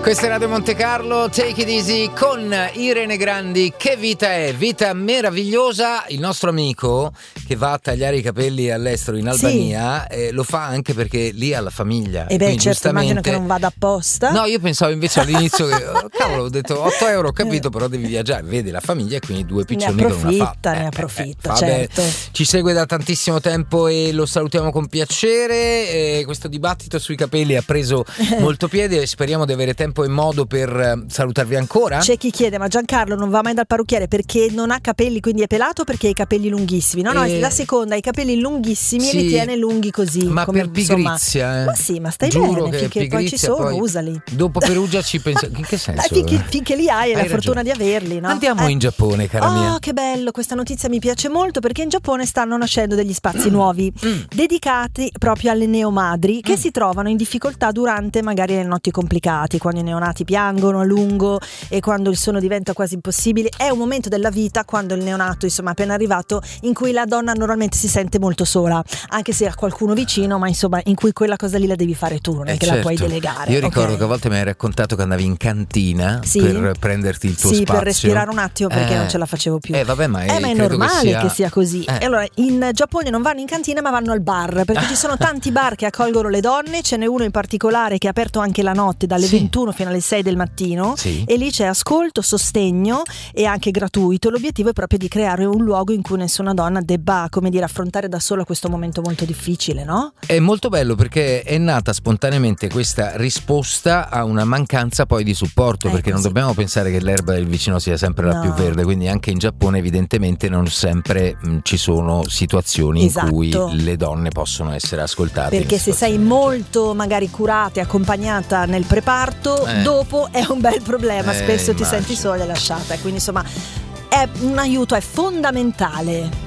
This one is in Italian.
Questa è Radio Monte Carlo, Take It Easy con Irene Grandi. Che vita è? Vita meravigliosa. Il nostro amico che va a tagliare i capelli all'estero in Albania, lo fa anche perché lì ha la famiglia. E beh, certo, immagino che non vada apposta. No, io pensavo invece all'inizio che cavolo, ho detto 8 euro, ho capito, però devi viaggiare, vedi la famiglia e quindi due piccioni con una fatta. Ne approfitta, certo. Ci segue da tantissimo tempo e lo salutiamo con piacere. Questo dibattito sui capelli ha preso molto piede e speriamo di avere tempo e modo per salutarvi ancora. C'è chi chiede: ma Giancarlo non va mai dal parrucchiere perché non ha capelli, quindi è pelato, perché ha i capelli lunghissimi? No, la seconda ha i capelli lunghissimi, sì, e li tiene lunghi così. Ma come, per pigrizia, Ma sì, ma stai giuro bene, finché poi ci sono, poi usali. Dopo Perugia ci pensa. In che senso? Finché li hai la fortuna di averli, no? Andiamo in Giappone, cara mia. Oh, che bello, questa notizia mi piace molto perché in Giappone stanno nascendo degli spazi nuovi dedicati proprio alle neomadri che si trovano in difficoltà durante magari le notti complicate, quando i neonati piangono a lungo e quando il sonno diventa quasi impossibile. È un momento della vita, quando il neonato insomma appena arrivato, in cui la donna normalmente si sente molto sola, anche se ha qualcuno vicino, ma insomma in cui quella cosa lì la devi fare tu, non è che la puoi delegare. Io ricordo che a volte mi hai raccontato che andavi in cantina per prenderti il tuo spazio. Sì, per respirare un attimo perché non ce la facevo più. Vabbè, ma è normale che sia così. E allora in Giappone non vanno in cantina ma vanno al bar, perché ci sono tanti bar che accolgono le donne. Ce n'è uno in particolare che è aperto anche la notte dalle 21 fino alle 6 del mattino, e lì c'è ascolto, sostegno e anche gratuito. L'obiettivo è proprio di creare un luogo in cui nessuna donna debba, come dire, affrontare da sola questo momento molto difficile, no? È molto bello perché è nata spontaneamente questa risposta a una mancanza poi di supporto, perché non dobbiamo pensare che l'erba del vicino sia sempre la più verde, quindi anche in Giappone evidentemente non sempre ci sono situazioni in cui le donne possono essere ascoltate. Perché se sei molto magari curata e accompagnata nel preparto, dopo è un bel problema, spesso ti senti sola e lasciata, quindi insomma è un aiuto, è fondamentale.